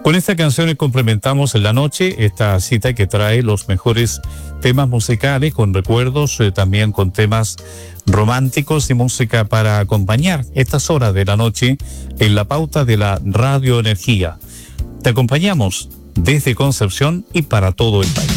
Con esta canción complementamos en la noche esta cita que trae los mejores temas musicales con recuerdos, también con temas románticos y música para acompañar estas horas de la noche en la pauta de la radioenergía. Te acompañamos desde Concepción y para todo el país.